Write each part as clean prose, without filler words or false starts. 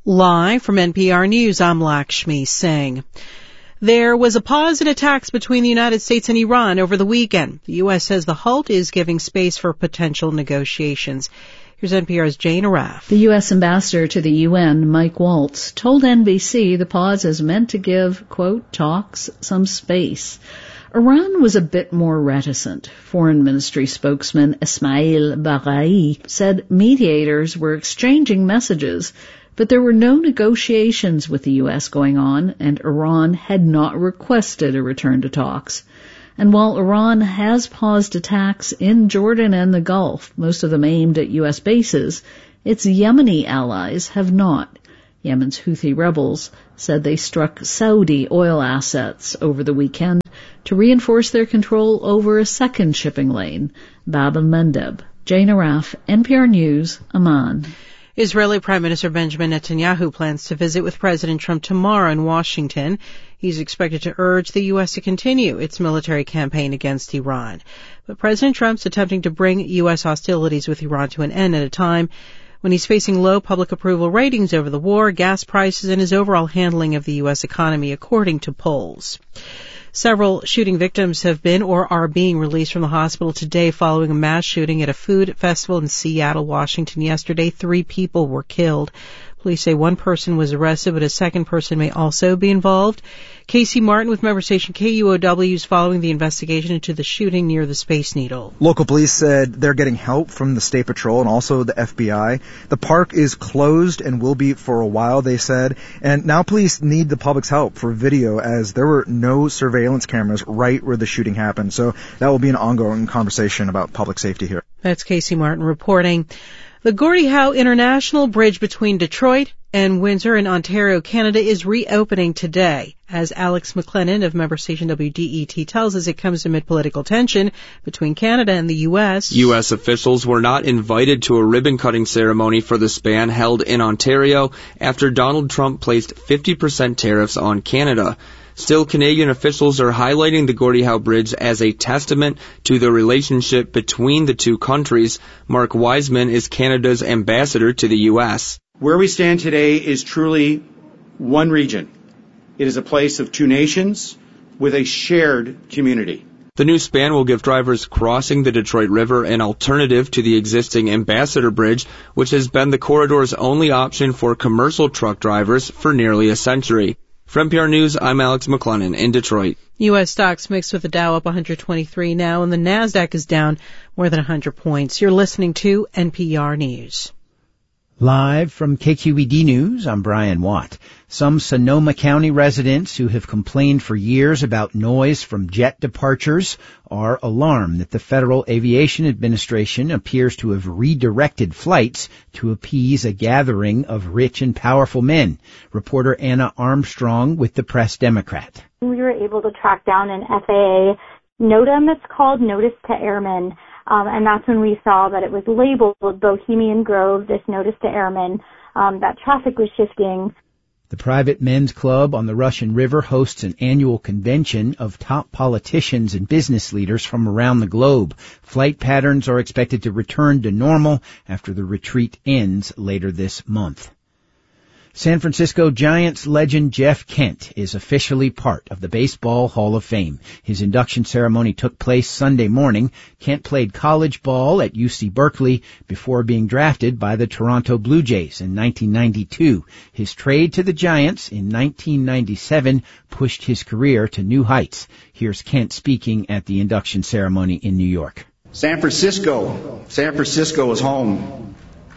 Live from NPR News, I'm Lakshmi Singh. There was a pause in attacks between the United States and Iran over the weekend. The U.S. says the halt is giving space for potential negotiations. Here's NPR's Jane Arraf. The U.S. ambassador to the UN, Mike Waltz, told NBC the pause is meant to give, quote, talks some space. Iran was a bit more reticent. Foreign Ministry spokesman Ismail Baghai said mediators were exchanging messages, but there were no negotiations with the U.S. going on, and Iran had not requested a return to talks. And while Iran has paused attacks in Jordan and the Gulf, most of them aimed at U.S. bases, its Yemeni allies have not. Yemen's Houthi rebels said they struck Saudi oil assets over the weekend to reinforce their control over a second shipping lane, Bab el-Mandeb. Jane Arraf, NPR News, Amman. Israeli Prime Minister Benjamin Netanyahu plans to visit with President Trump tomorrow in Washington. He's expected to urge the U.S. to continue its military campaign against Iran. But President Trump's attempting to bring U.S. hostilities with Iran to an end at a time when he's facing low public approval ratings over the war, gas prices, and his overall handling of the U.S. economy, according to polls. Several shooting victims have been or are being released from the hospital today following a mass shooting at a food festival in Seattle, Washington yesterday. 3 people were killed. Police say one person was arrested, but a second person may also be involved. Casey Martin with member station KUOW is following the investigation into the shooting near the Space Needle. Local police said they're getting help from the State Patrol and also the FBI. The park is closed and will be for a while, they said. And now police need the public's help for video as there were no surveillance cameras right where the shooting happened. So that will be an ongoing conversation about public safety here. That's Casey Martin reporting. The Gordie Howe International Bridge between Detroit and Windsor in Ontario, Canada is reopening today. As Alex McLennan of member station WDET tells us, it comes amid political tension between Canada and the U.S. U.S. officials were not invited to a ribbon-cutting ceremony for the span held in Ontario after Donald Trump placed 50% tariffs on Canada. Still, Canadian officials are highlighting the Gordie Howe Bridge as a testament to the relationship between the two countries. Mark Wiseman is Canada's ambassador to the U.S. Where we stand today is truly one region. It is a place of two nations with a shared community. The new span will give drivers crossing the Detroit River an alternative to the existing Ambassador Bridge, which has been the corridor's only option for commercial truck drivers for nearly a century. From NPR News, I'm Alex McLennan in Detroit. U.S. stocks mixed with the Dow up 123 now, and the NASDAQ is down more than 100 points. You're listening to NPR News. Live from KQED News, I'm Brian Watt. Some Sonoma County residents who have complained for years about noise from jet departures are alarmed that the Federal Aviation Administration appears to have redirected flights to appease a gathering of rich and powerful men. Reporter Anna Armstrong with the Press Democrat. We were able to track down an FAA NOTAM, it's called, Notice to Airmen. And that's when we saw that it was labeled Bohemian Grove, this notice to airmen, that traffic was shifting. The private men's club on the Russian River hosts an annual convention of top politicians and business leaders from around the globe. Flight patterns are expected to return to normal after the retreat ends later this month. San Francisco Giants legend Jeff Kent is officially part of the Baseball Hall of Fame. His induction ceremony took place Sunday morning. Kent played college ball at UC Berkeley before being drafted by the Toronto Blue Jays in 1992. His trade to the Giants in 1997 pushed his career to new heights. Here's Kent speaking at the induction ceremony in New York. San Francisco is home.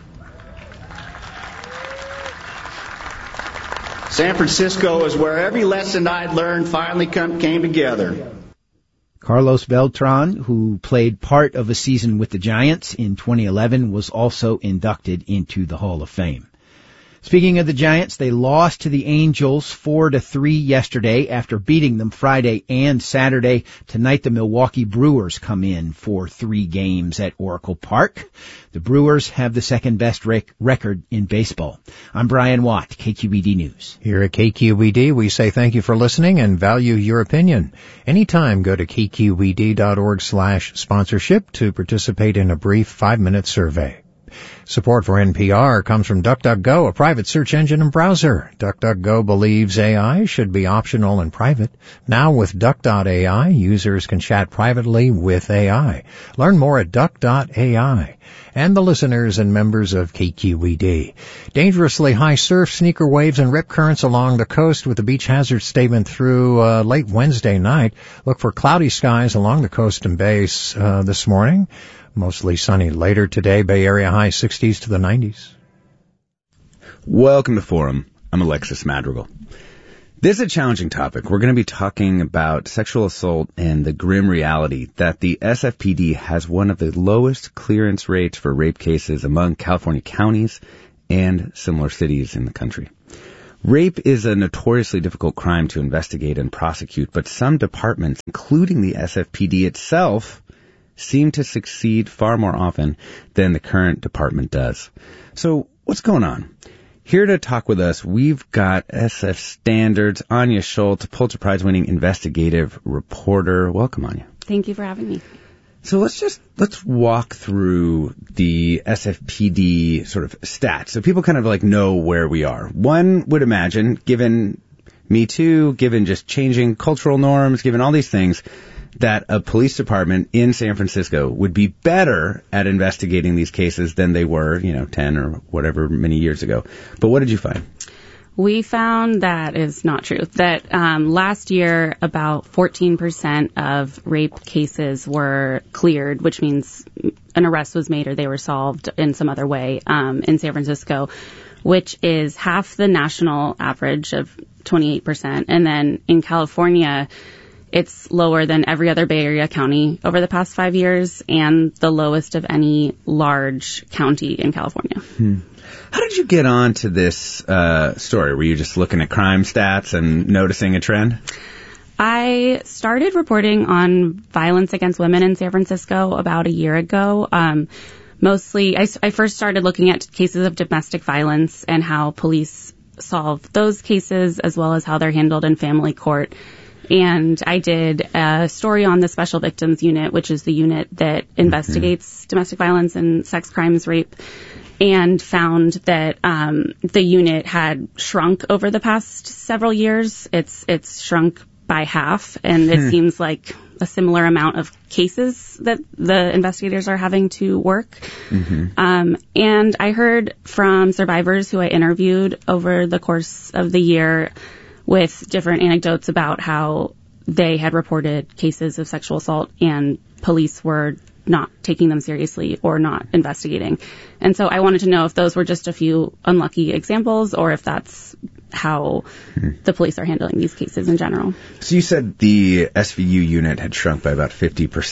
San Francisco is where every lesson I'd learned finally came together. Carlos Beltran, who played part of a season with the Giants in 2011, was also inducted into the Hall of Fame. Speaking of the Giants, they lost to the Angels 4-3 yesterday after beating them Friday and Saturday. Tonight, the Milwaukee Brewers come in for 3 games at Oracle Park. The Brewers have the second-best record in baseball. I'm Brian Watt, KQED News. Here at KQED, we say thank you for listening and value your opinion. Anytime, go to kqed.org/sponsorship to participate in a brief 5-minute survey. Support for NPR comes from DuckDuckGo, a private search engine and browser. DuckDuckGo believes AI should be optional and private. Now with Duck.ai, users can chat privately with AI. Learn more at Duck.ai. And the listeners and members of KQED. Dangerously high surf, sneaker waves, and rip currents along the coast with the beach hazard statement through late Wednesday night. Look for cloudy skies along the coast and bays this morning. Mostly sunny later today. Bay Area high 60s to the 90s. Welcome to Forum. I'm Alexis Madrigal. This is a challenging topic. We're going to be talking about sexual assault and the grim reality that the SFPD has one of the lowest clearance rates for rape cases among California counties and similar cities in the country. Rape is a notoriously difficult crime to investigate and prosecute, but some departments, including the SFPD itself, seem to succeed far more often than the current department does. So what's going on? Here to talk with us, we've got SF Standards, Anya Schultz, Pulitzer Prize-winning investigative reporter. Welcome, Anya. Thank you for having me. So let's walk through the SFPD sort of stats so people kind of like know where we are. One would imagine, given Me Too, given just changing cultural norms, given all these things, that a police department in San Francisco would be better at investigating these cases than they were, 10 or whatever many years ago. But what did you find? We found that is not true. That last year, about 14% of rape cases were cleared, which means an arrest was made or they were solved in some other way in San Francisco, which is half the national average of 28%. And then in California, it's lower than every other Bay Area county over the past 5 years and the lowest of any large county in California. How did you get on to this story? Were you just looking at crime stats and noticing a trend? I started reporting on violence against women in San Francisco about a year ago. Mostly, I first started looking at cases of domestic violence and how police solve those cases as well as how they're handled in family court. And I did a story on the Special Victims Unit, which is the unit that investigates domestic violence and sex crimes, rape, and found that the unit had shrunk over the past several years. It's shrunk by half, and it seems like a similar amount of cases that the investigators are having to work. And I heard from survivors who I interviewed over the course of the year with different anecdotes about how they had reported cases of sexual assault and police were not taking them seriously or not investigating. And so I wanted to know if those were just a few unlucky examples or if that's how the police are handling these cases in general. So you said the SVU unit had shrunk by about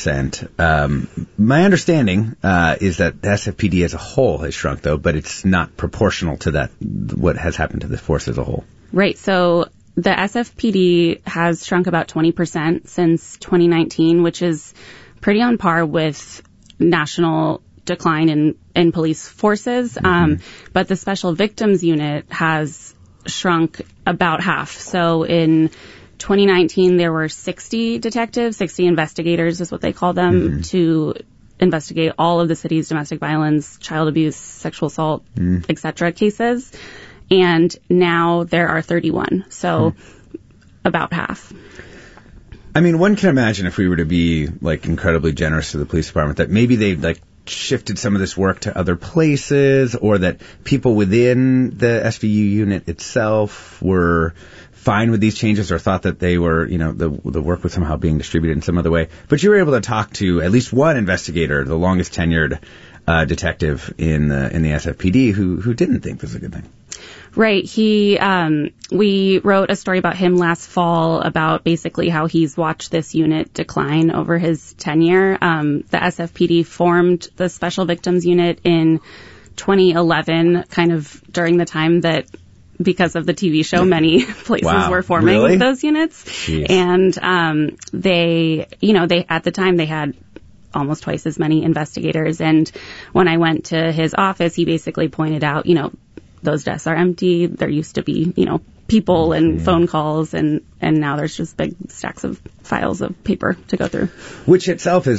50%. My understanding is that the SFPD as a whole has shrunk, though, but it's not proportional to that, what has happened to the force as a whole. Right. So the SFPD has shrunk about 20% since 2019, which is pretty on par with national decline in police forces. But the Special Victims Unit has shrunk about half. So in 2019, there were 60 detectives, 60 investigators is what they call them, to investigate all of the city's domestic violence, child abuse, sexual assault, etc. cases. And now there are 31, so about half. I mean, one can imagine if we were to be like incredibly generous to the police department that maybe they've like shifted some of this work to other places, or that people within the SVU unit itself were fine with these changes or thought that they were, the work was somehow being distributed in some other way. But you were able to talk to at least one investigator, the longest tenured detective in the SFPD, who didn't think this was a good thing. Right. We wrote a story about him last fall about basically how he's watched this unit decline over his tenure. The SFPD formed the Special Victims Unit in 2011, kind of during the time that, because of the TV show, many places were forming those units. Jeez. And they at the time they had almost twice as many investigators. And when I went to his office, he basically pointed out, those desks are empty. There used to be, people and phone calls, and now there's just big stacks of files of paper to go through. Which itself is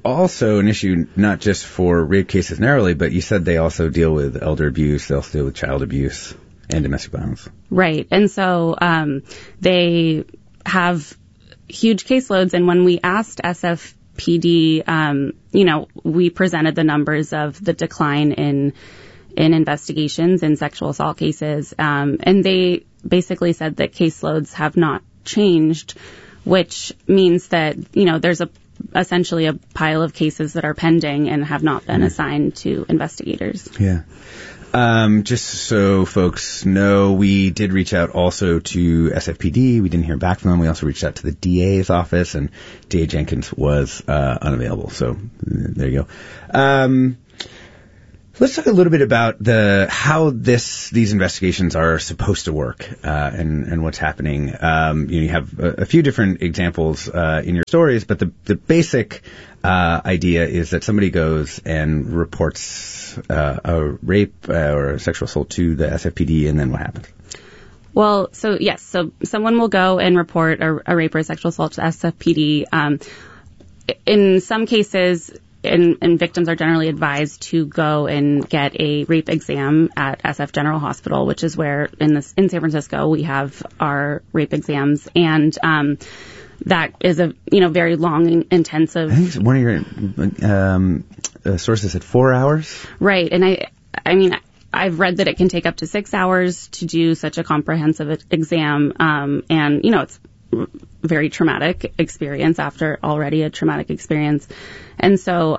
also an issue not just for rape cases narrowly, but you said they also deal with elder abuse, they also deal with child abuse and domestic violence. Right. And so they have huge caseloads. And when we asked SFPD, we presented the numbers of the decline in investigations in sexual assault cases. And they basically said that caseloads have not changed, which means that, there's essentially a pile of cases that are pending and have not been assigned to investigators. Yeah. Just so folks know, we did reach out also to SFPD. We didn't hear back from them. We also reached out to the DA's office, and DA Jenkins was unavailable. So there you go. Let's talk a little bit about how these investigations are supposed to work and what's happening. You have a few different examples in your stories, but the basic idea is that somebody goes and reports a rape or a sexual assault to the SFPD, and then what happens? Well, so someone will go and report a rape or a sexual assault to the SFPD. In some cases, and victims are generally advised to go and get a rape exam at SF General Hospital, which is where in San Francisco we have our rape exams, and that is a very long, intensive. I think one of your sources said 4 hours. Right, and I mean I've read that it can take up to 6 hours to do such a comprehensive exam, and it's very traumatic experience after already a traumatic experience. And so,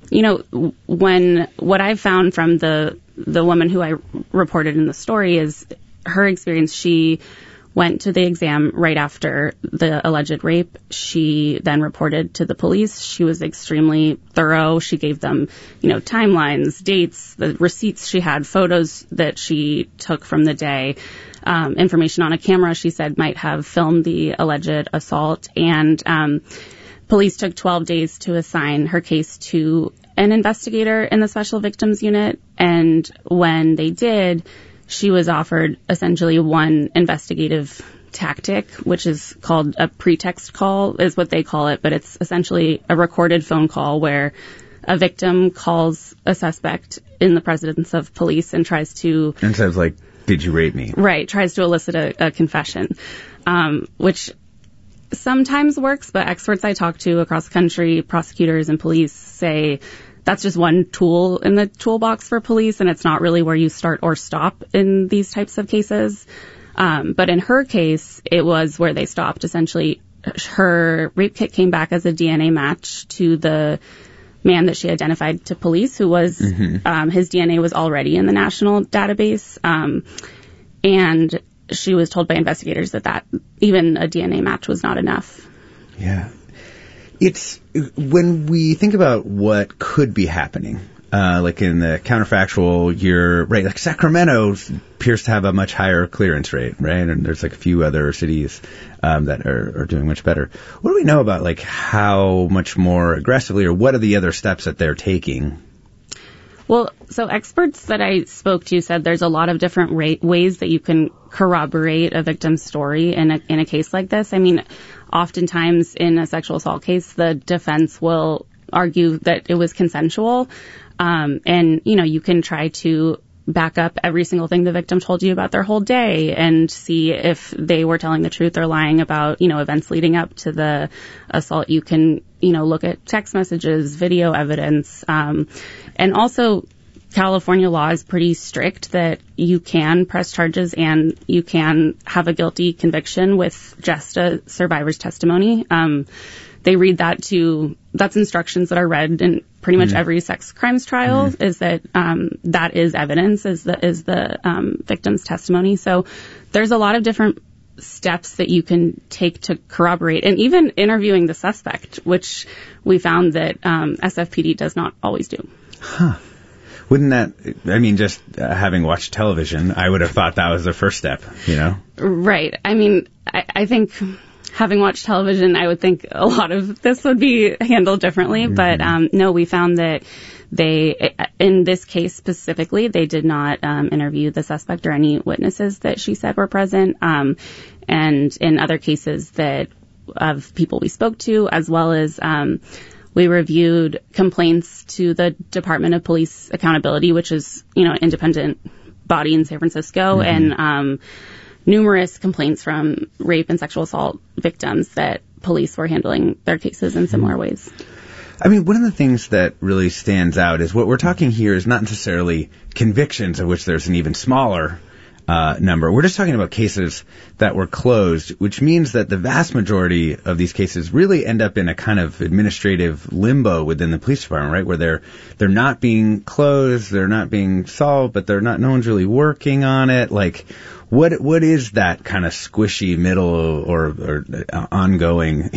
what I've found from the woman who I reported in the story is her experience. She went to the exam right after the alleged rape. She then reported to the police. She was extremely thorough. She gave them, timelines, dates, the receipts she had, photos that she took from the day, information on a camera she said might have filmed the alleged assault. And police took 12 days to assign her case to an investigator in the Special Victims Unit. And when they did, she was offered essentially one investigative tactic, which is called a pretext call, is what they call it. But it's essentially a recorded phone call where a victim calls a suspect in the presence of police and tries to... And says, like, did you rape me? Right, tries to elicit a confession, which sometimes works, but experts I talk to across the country, prosecutors and police, say that's just one tool in the toolbox for police, and it's not really where you start or stop in these types of cases. But in her case, it was where they stopped. Essentially, her rape kit came back as a DNA match to the man that she identified to police, who was his DNA was already in the national database, and she was told by investigators that even a DNA match was not enough. Yeah. It's when we think about what could be happening, like in the counterfactual, you're right, like Sacramento appears to have a much higher clearance rate, right? And there's like a few other cities that are doing much better. What do we know about like how much more aggressively, or what are the other steps that they're taking? Well, so experts that I spoke to said there's a lot of different ways that you can corroborate a victim's story in a case like this. I mean, oftentimes in a sexual assault case, the defense will argue that it was consensual. And, you can try to back up every single thing the victim told you about their whole day and see if they were telling the truth or lying about, events leading up to the assault. You can, look at text messages, video evidence, and also California law is pretty strict that you can press charges and you can have a guilty conviction with just a survivor's testimony. They read that's instructions that are read in pretty much every sex crimes trial, is that that is evidence, is the victim's testimony. So there's a lot of different steps that you can take to corroborate, and even interviewing the suspect, which we found that SFPD does not always do. Huh. Wouldn't that, just having watched television, I would have thought that was the first step, Right. I mean, I think having watched television, I would think a lot of this would be handled differently. But no, we found that in this case specifically, they did not interview the suspect or any witnesses that she said were present. And in other cases of people we spoke to, as well as We reviewed complaints to the Department of Police Accountability, which is, an independent body in San Francisco, and numerous complaints from rape and sexual assault victims that police were handling their cases in similar ways. I mean, one of the things that really stands out is what we're talking here is not necessarily convictions, of which there's an even smaller number. We're just talking about cases that were closed, which means that the vast majority of these cases really end up in a kind of administrative limbo within the police department, right? Where they're not being closed, they're not being solved, but no one's really working on it. Like, what is that kind of squishy middle or ongoing,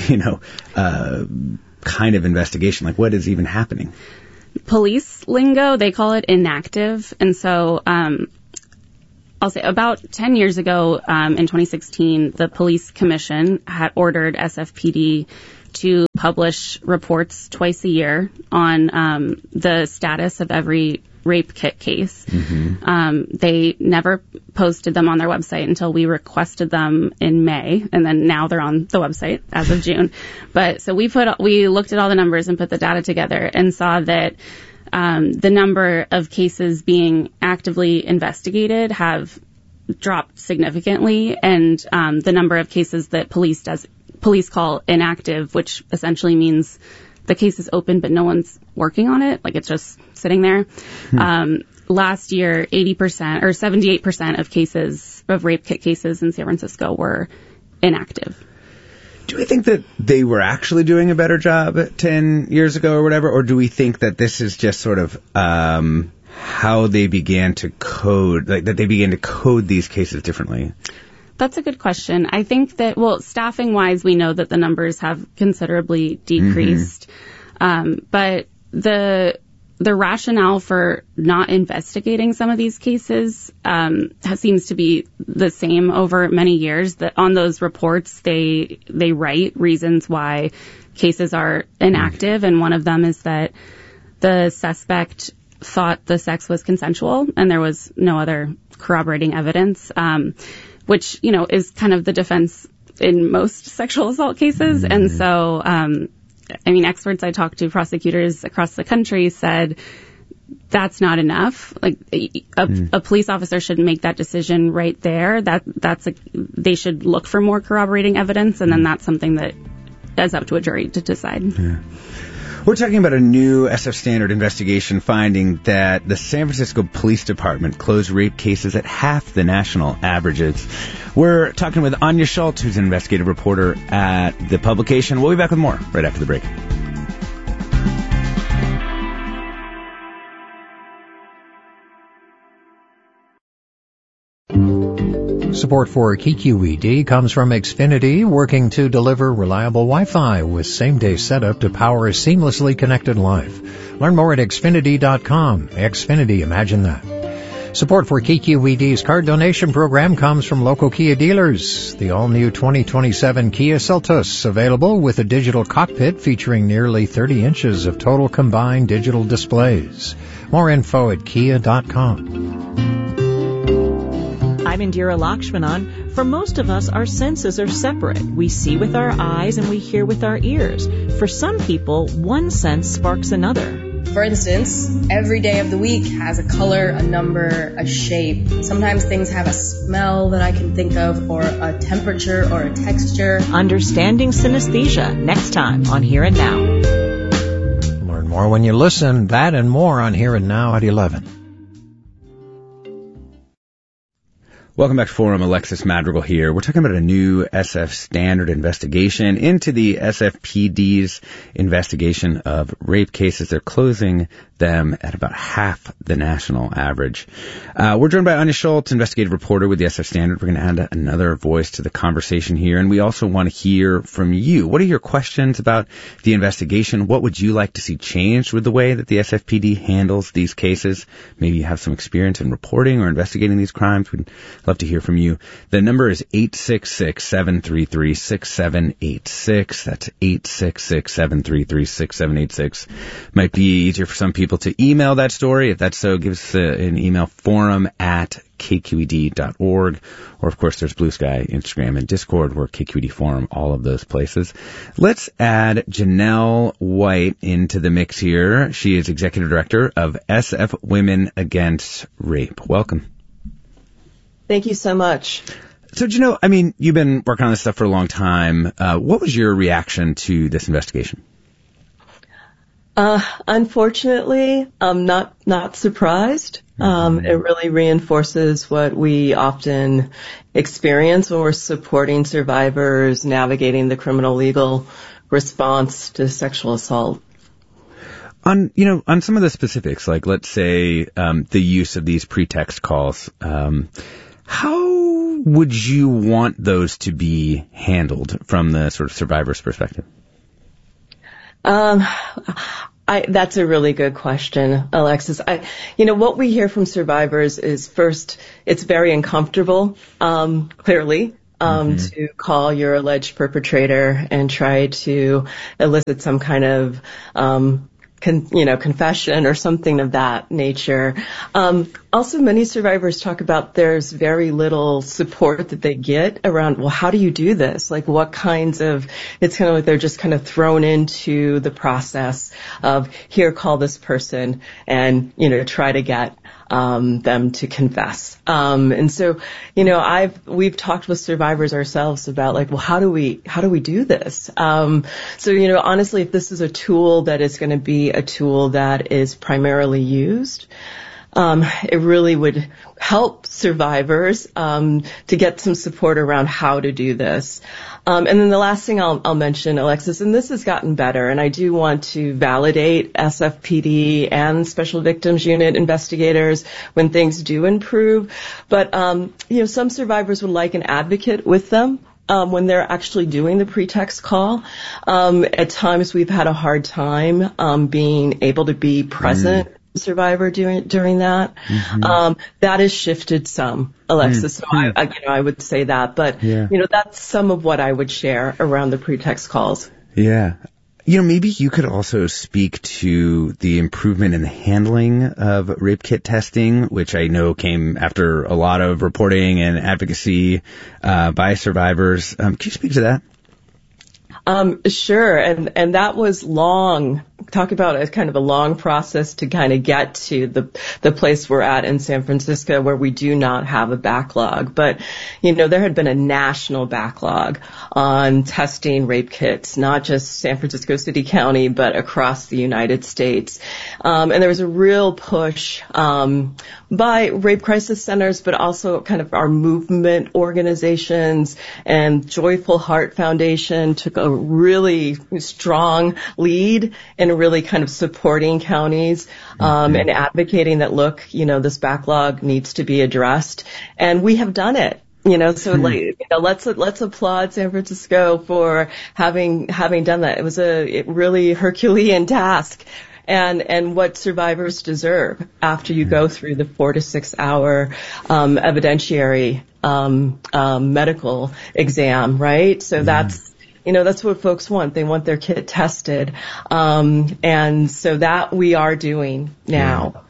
kind of investigation? Like, what is even happening? Police lingo, they call it inactive. And so, I'll say about 10 years ago, in 2016, the Police Commission had ordered SFPD to publish reports twice a year on the status of every rape kit case. They never posted them on their website until we requested them in May, and then now they're on the website as of June. But so we looked at all the numbers and put the data together and saw that the number of cases being actively investigated have dropped significantly, and the number of cases that police call inactive, which essentially means the case is open but no one's working on it, like it's just sitting there. Last year, 80% or 78% of cases of rape kit cases in San Francisco were inactive. Do we think that they were actually doing a better job 10 years ago or whatever, or do we think that this is just sort of how they began to code, like that they began to code these cases differently? That's a good question. I think that, staffing-wise, we know that the numbers have considerably decreased. But the rationale for not investigating some of these cases seems to be the same over many years. That on those reports, they write reasons why cases are inactive, and one of them is that the suspect thought the sex was consensual and there was no other corroborating evidence, which, is kind of the defense in most sexual assault cases. And so, experts I talked to, prosecutors across the country, said that's not enough. Like a police officer should make that decision right there. They should look for more corroborating evidence, and then that's something that is up to a jury to decide. Yeah. We're talking about a new SF Standard investigation finding that the San Francisco Police Department closed rape cases at half the national averages. We're talking with Anya Schultz, who's an investigative reporter at the publication. We'll be back with more right after the break. Support for KQED comes from Xfinity, working to deliver reliable Wi-Fi with same-day setup to power a seamlessly connected life. Learn more at Xfinity.com. Xfinity, imagine that. Support for KQED's card donation program comes from local Kia dealers. The all-new 2027 Kia Seltos, available with a digital cockpit featuring nearly 30 inches of total combined digital displays. More info at Kia.com. I'm Indira Lakshmanan. For most of us, our senses are separate. We see with our eyes and we hear with our ears. For some people, one sense sparks another. For instance, every day of the week has a color, a number, a shape. Sometimes things have a smell that I can think of, or a temperature or a texture. Understanding synesthesia, next time on Here and Now. Learn more when you listen. That and more on Here and Now at 11. Welcome back to Forum. Alexis Madrigal here. We're talking about a new SF Standard investigation into the SFPD's investigation of rape cases. They're closing them at about half the national average. We're joined by Anya Schultz, investigative reporter with the SF Standard. We're going to add another voice to the conversation here, and we also want to hear from you. What are your questions about the investigation? What would you like to see changed with the way that the SFPD handles these cases? Maybe you have some experience in reporting or investigating these crimes. We'd Love to hear from you. The number is 866-733-6786. That's 866-733-6786. Might be easier for some people to email that story. If that's so, give us an email, forum@kqed.org. Or, of course, there's Blue Sky, Instagram, and Discord. We're KQED Forum, all of those places. Let's add Janelle White into the mix here. She is Executive Director of SF Women Against Rape. Welcome. Thank you so much. So, Janelle, I mean, you've been working on this stuff for a long time. What was your reaction to this investigation? Unfortunately, I'm not surprised. It really reinforces what we often experience when we're supporting survivors navigating the criminal legal response to sexual assault. On some of the specifics, like let's say the use of these pretext calls, how would you want those to be handled from the sort of survivor's perspective? That's a really good question, Alexis. What we hear from survivors is, first, it's very uncomfortable, clearly, to call your alleged perpetrator and try to elicit some kind of, confession or something of that nature. Also, many survivors talk about there's very little support that they get around, well, how do you do this? Like, what kinds of, it's kind of like they're just kind of thrown into the process of, here, call this person and, try to get them to confess. And so, we've talked with survivors ourselves about like, well, how do we do this? So, honestly, if this is a tool that is going to be a tool that is primarily used, it really would help survivors to get some support around how to do this. And then the last thing I'll mention, Alexis, and this has gotten better, and I do want to validate SFPD and Special Victims Unit investigators when things do improve. But, some survivors would like an advocate with them. When they're actually doing the pretext call. At times we've had a hard time being able to be present survivor during that. That has shifted some, Alexis. So I would say that, but that's some of what I would share around the pretext calls. Yeah. Maybe you could also speak to the improvement in the handling of rape kit testing, which I know came after a lot of reporting and advocacy by survivors. Can you speak to that? Sure. And that was long. Talk about a kind of a long process to kind of get to the place we're at in San Francisco where we do not have a backlog. But, there had been a national backlog on testing rape kits, not just San Francisco City County, but across the United States. And there was a real push, by rape crisis centers, but also kind of our movement organizations, and Joyful Heart Foundation took a really strong lead in really kind of supporting counties, and advocating that, look, this backlog needs to be addressed. And we have done it. So let's applaud San Francisco for having done that. It was a really Herculean task. And what survivors deserve after you go through the 4 to 6 hour evidentiary medical exam, right? So that's what folks want. They want their kit tested. And so that we are doing now.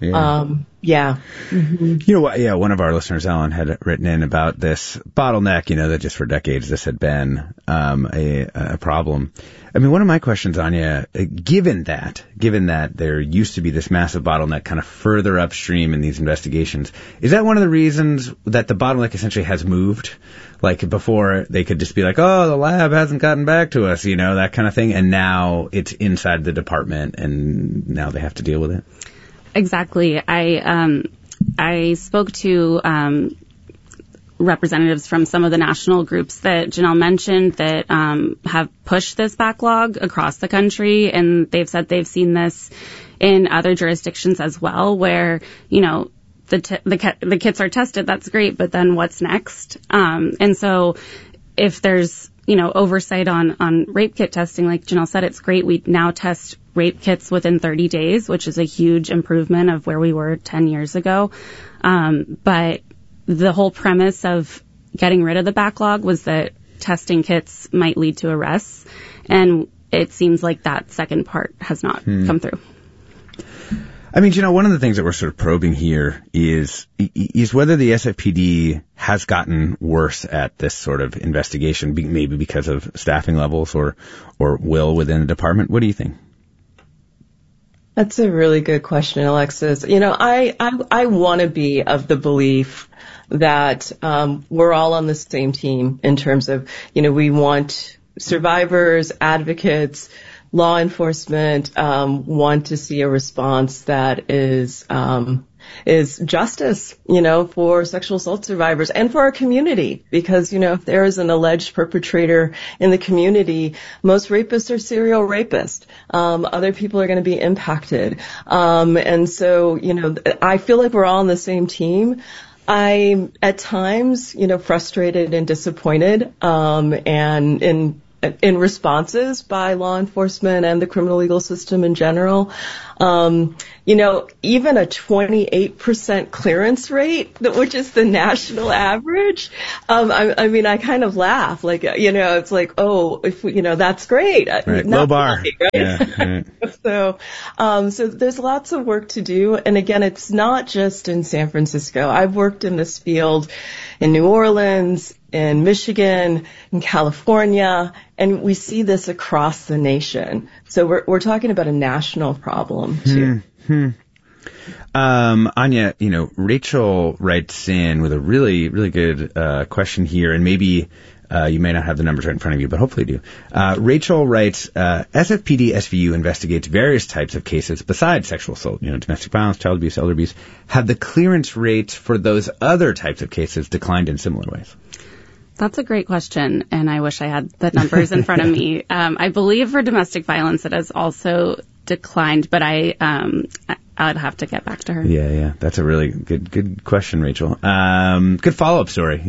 One of our listeners, Ellen, had written in about this bottleneck, that just for decades this had been a problem. I mean, one of my questions, Anya, given that there used to be this massive bottleneck kind of further upstream in these investigations, is that one of the reasons that the bottleneck essentially has moved? Like before they could just be like, oh, the lab hasn't gotten back to us, that kind of thing. And now it's inside the department and now they have to deal with it. Exactly. I spoke to representatives from some of the national groups that Janelle mentioned that have pushed this backlog across the country, and they've said they've seen this in other jurisdictions as well, where the kits are tested. That's great, but then what's next? And so if there's oversight on rape kit testing, like Janelle said, it's great. We now test rape kits within 30 days, which is a huge improvement of where we were 10 years ago. But the whole premise of getting rid of the backlog was that testing kits might lead to arrests, and it seems like that second part has not come through. I mean, one of the things that we're sort of probing here is whether the SFPD has gotten worse at this sort of investigation, maybe because of staffing levels or will within the department. What do you think? That's a really good question, Alexis. I want to be of the belief that we're all on the same team in terms of, we want survivors, advocates, law enforcement want to see a response that is justice, for sexual assault survivors and for our community. Because, if there is an alleged perpetrator in the community, most rapists are serial rapists. Other people are going to be impacted. And so, I feel like we're all on the same team. I'm at times, frustrated and disappointed, and in responses by law enforcement and the criminal legal system in general. Even a 28% clearance rate, which is the national average. I kind of laugh, it's like, oh, if that's great. Right. Low bar. Lucky, right? Yeah. So there's lots of work to do. And again, it's not just in San Francisco. I've worked in this field in New Orleans, in Michigan, in California, and we see this across the nation. So we're talking about a national problem too. Anya, Rachel writes in with a really, really good question here, and maybe you may not have the numbers right in front of you, but hopefully you do. Rachel writes, SFPD SVU investigates various types of cases besides sexual assault, domestic violence, child abuse, elder abuse. Have the clearance rates for those other types of cases declined in similar ways? That's a great question, and I wish I had the numbers in front of me. I believe for domestic violence it has also declined, but I'd have to get back to her. Yeah. That's a really good question, Rachel. Good follow-up story,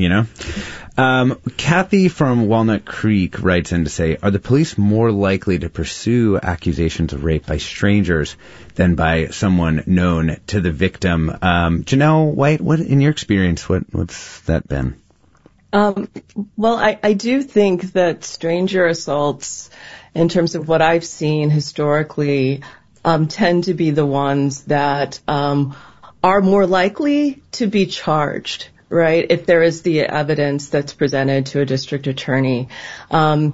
Kathy from Walnut Creek writes in to say, are the police more likely to pursue accusations of rape by strangers than by someone known to the victim? Janelle White, what, in your experience, what's that been? Well, I do think that stranger assaults, in terms of what I've seen historically, tend to be the ones that are more likely to be charged, right? If there is the evidence that's presented to a district attorney. And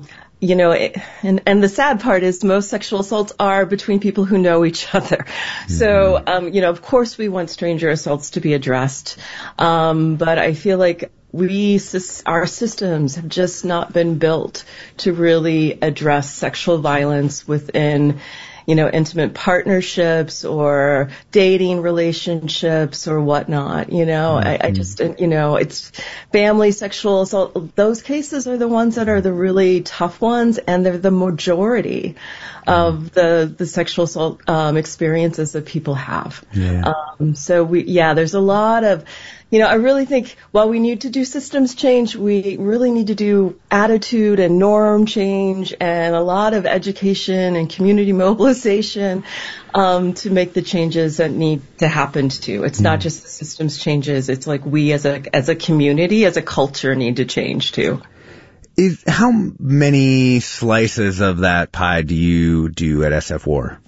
the sad part is most sexual assaults are between people who know each other. So, of course we want stranger assaults to be addressed. But I feel like our systems have just not been built to really address sexual violence within, intimate partnerships or dating relationships or whatnot. I just, it's family sexual assault. Those cases are the ones that are the really tough ones, and they're the majority of the sexual assault experiences that people have. Yeah. There's a lot of, I really think while we need to do systems change, we really need to do attitude and norm change and a lot of education and community mobilization to make the changes that need to happen too. It's not just the systems changes. It's like we as a community, as a culture need to change too. How many slices of that pie do you do at SF War?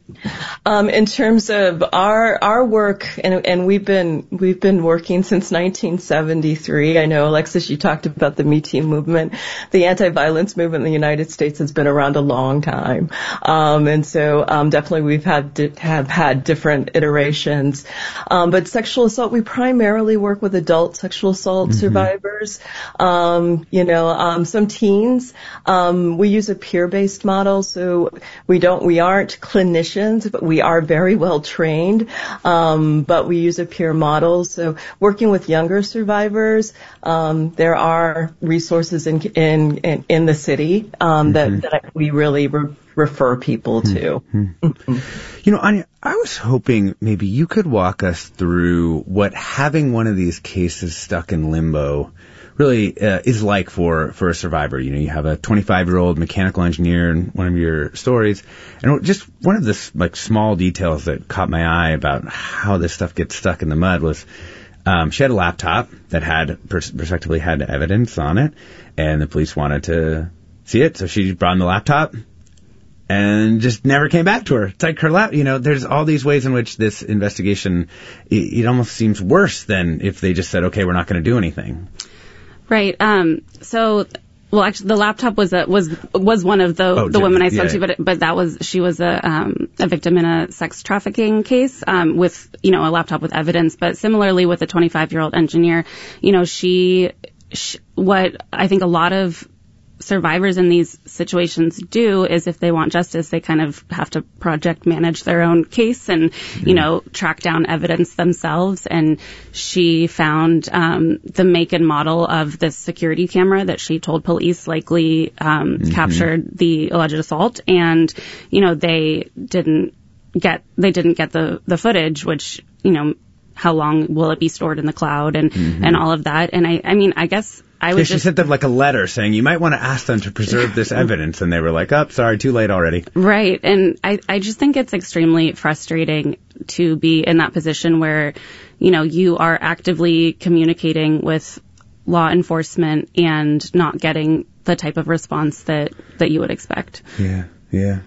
In terms of our work, and we've been working since 1973. I know, Alexis, you talked about the Me Too movement. The anti-violence movement in the United States has been around a long time. And so, definitely we've have had different iterations. But sexual assault, we primarily work with adult sexual assault survivors. Some teens. We use a peer-based model, so we aren't clinicians, but we are very well trained. But we use a peer model. So working with younger survivors, there are resources in the city that we really refer people to. Anya, I was hoping maybe you could walk us through what having one of these cases stuck in limbo really is like for a survivor. You have a 25-year-old mechanical engineer in one of your stories, and just one of the small details that caught my eye about how this stuff gets stuck in the mud was She had a laptop that had prospectively had evidence on it, and the police wanted to see it, so she brought in the laptop and just never came back to her. It's like her there's all these ways in which this investigation, it almost seems worse than if they just said, okay, we're not going to do anything. Right. Well, actually, the laptop was one of the women I spoke to, but she was a victim in a sex trafficking case with a laptop with evidence. But similarly with the 25-year-old engineer, what I think a lot of survivors in these situations do is if they want justice, they kind of have to project manage their own case and, track down evidence themselves. And she found the make and model of this security camera that she told police likely captured the alleged assault. And, they didn't get the footage, which, how long will it be stored in the cloud and all of that. And I guess she sent them like a letter saying you might want to ask them to preserve this evidence, and they were like, "Oh, sorry, too late already." Right, and I just think it's extremely frustrating to be in that position where, you are actively communicating with law enforcement and not getting the type of response that you would expect. Yeah.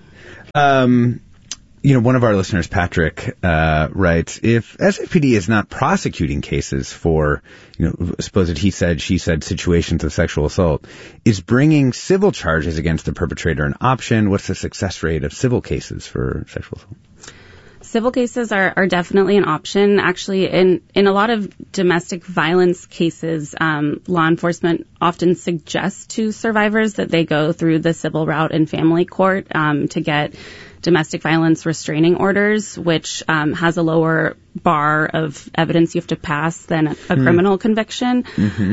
One of our listeners, Patrick, writes, if SFPD is not prosecuting cases for, supposed he said, she said situations of sexual assault, is bringing civil charges against the perpetrator an option? What's the success rate of civil cases for sexual assault? Civil cases are definitely an option. Actually, in a lot of domestic violence cases, law enforcement often suggests to survivors that they go through the civil route in family court to get domestic violence restraining orders, which has a lower bar of evidence you have to pass than a criminal conviction.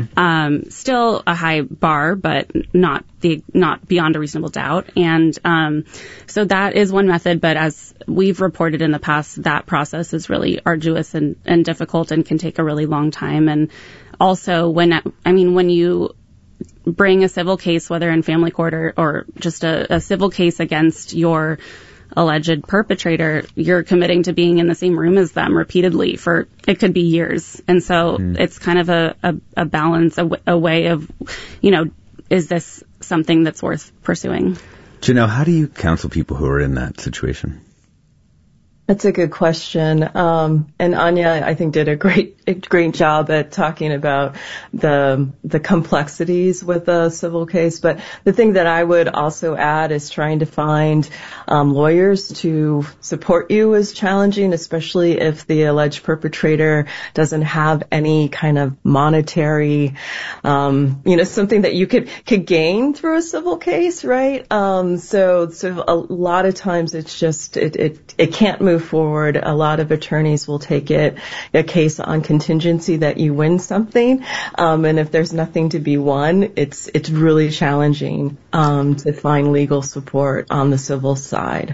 Still a high bar, but not beyond a reasonable doubt. And so that is one method, but as we've reported in the past, that process is really arduous and difficult and can take a really long time. And also when you bring a civil case, whether in family court or just a civil case against your alleged perpetrator, you're committing to being in the same room as them repeatedly for, it could be years. And so it's kind of a balance, a way of, is this something that's worth pursuing? Janelle, how do you counsel people who are in that situation? That's a good question. And Anya, I think, did a great job at talking about the complexities with a civil case. But the thing that I would also add is trying to find lawyers to support you is challenging, especially if the alleged perpetrator doesn't have any kind of monetary, something that you could gain through a civil case, right? So a lot of times it's just it can't move forward. A lot of attorneys will take a case on contingency that you win something, and if there's nothing to be won, it's really challenging to find legal support on the civil side.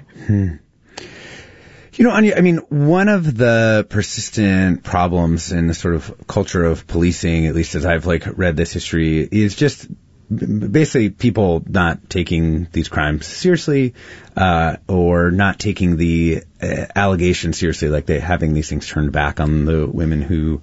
Anya, one of the persistent problems in the sort of culture of policing, at least as I've read this history, is just basically people not taking these crimes seriously, or not taking the allegations seriously, like they having these things turned back on the women who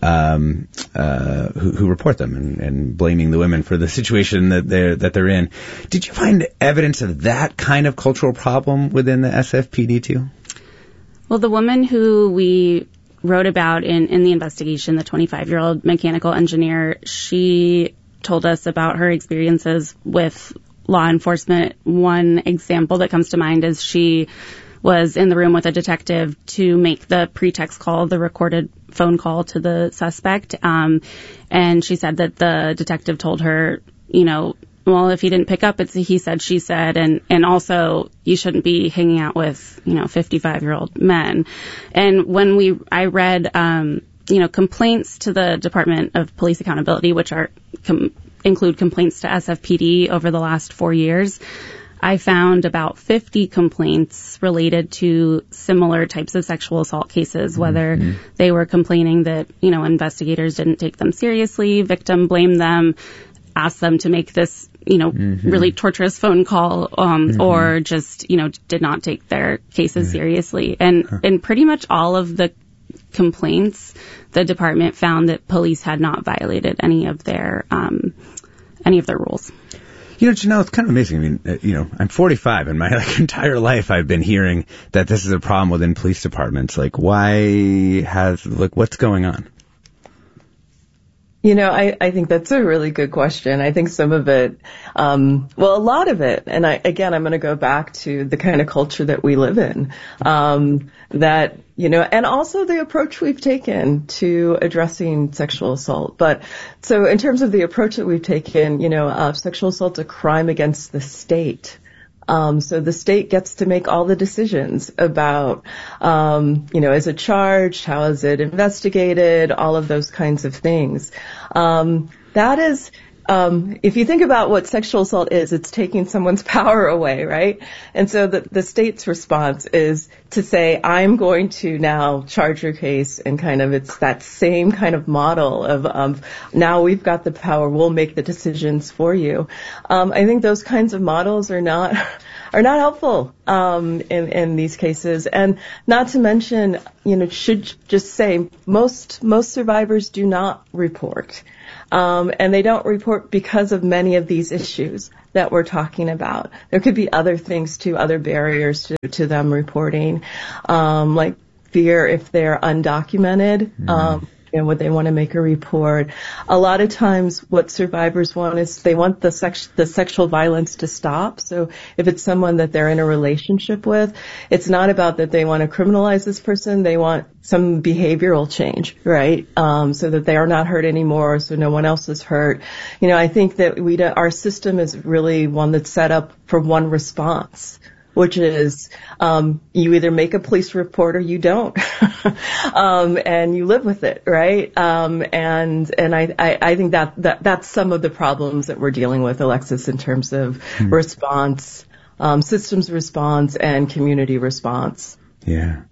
report them and blaming the women for the situation that they're in. Did you find evidence of that kind of cultural problem within the SFPD too? Well, the woman who we wrote about in the investigation, the 25-year-old mechanical engineer, she told us about her experiences with law enforcement. One example that comes to mind is she was in the room with a detective to make the pretext call, the recorded phone call to the suspect. And she said that the detective told her, well, if he didn't pick up, it's a he said, she said, and also you shouldn't be hanging out with, 55-year-old men. And when I read, complaints to the Department of Police Accountability, which include complaints to SFPD over the last 4 years, I found about 50 complaints related to similar types of sexual assault cases, whether they were complaining that, investigators didn't take them seriously, victim blamed them, asked them to make this, really torturous phone call, or just, did not take their cases seriously. And pretty much all of the complaints, the department found that police had not violated any of their rules. Janelle, it's kind of amazing. I mean, I'm 45, and my entire life I've been hearing that this is a problem within police departments. What's going on? I think that's a really good question. I think some of it, a lot of it, and I'm going to go back to the kind of culture that we live in, and also the approach we've taken to addressing sexual assault. But so in terms of the approach that we've taken, sexual assault's a crime against the state. So the state gets to make all the decisions about, is it charged? How is it investigated? All of those kinds of things. That is, if you think about what sexual assault is, it's taking someone's power away, right? And so the state's response is to say, I'm going to now charge your case, and it's that same kind of model of now we've got the power, we'll make the decisions for you. I think those kinds of models are not helpful in these cases, and not to mention, should just say most survivors do not report. And they don't report because of many of these issues that we're talking about. There could be other things too, other barriers to them reporting, like fear if they're undocumented. Would they want to make a report? A lot of times what survivors want is they want the sexual violence to stop. So if it's someone that they're in a relationship with, it's not about that they want to criminalize this person. They want some behavioral change, right? So that they are not hurt anymore, so no one else is hurt. I think that our system is really one that's set up for one response, which is you either make a police report or you don't, and you live with it, right? And I think that's some of the problems that we're dealing with, Alexis, in terms of response, systems response, and community response. Yeah.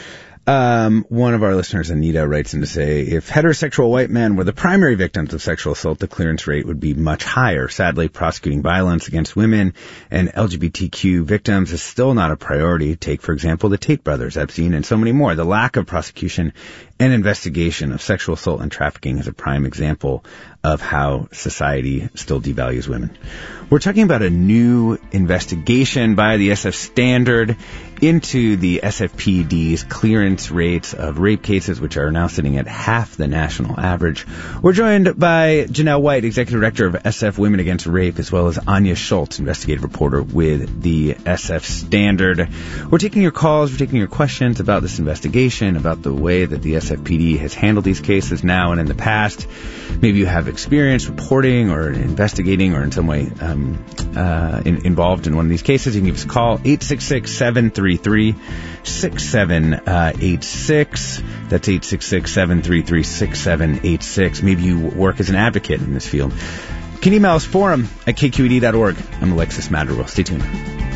One of our listeners, Anita, writes in to say, if heterosexual white men were the primary victims of sexual assault, the clearance rate would be much higher. Sadly, prosecuting violence against women and LGBTQ victims is still not a priority. Take, for example, the Tate brothers, Epstein, and so many more. The lack of prosecution and investigation of sexual assault and trafficking is a prime example of how society still devalues women. We're talking about a new investigation by the SF Standard into the SFPD's clearance rates of rape cases, which are now sitting at half the national average. We're joined by Janelle White, Executive Director of SF Women Against Rape, as well as Anya Schultz, investigative reporter with the SF Standard. We're taking your calls, we're taking your questions about this investigation, about the way that the SFPD has handled these cases now and in the past. Maybe you have experience reporting or investigating or in some way involved in one of these cases. You can give us a call, 866-733-6786. That's 866-733-6786. Maybe you work as an advocate in this field. You can email us forum@kqed.org. I'm Alexis Madrigal. Stay tuned.